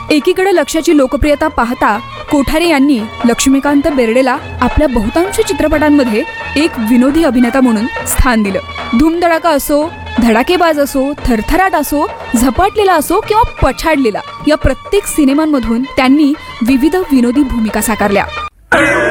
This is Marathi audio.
एकीकडे लक्ष्याची लोकप्रियता पाहता कोठारे यांनी लक्ष्मीकांत बेर्डेला आपल्या बहुतांश चित्रपटांमध्ये एक विनोदी अभिनेता म्हणून स्थान दिलं. धूमधडाका असो, धडाकेबाज असो, थरथराट असो, झपाटलेला असो किंवा पछाडलेला, या प्रत्येक सिनेमांमधून त्यांनी विविध विनोदी भूमिका साकारल्या.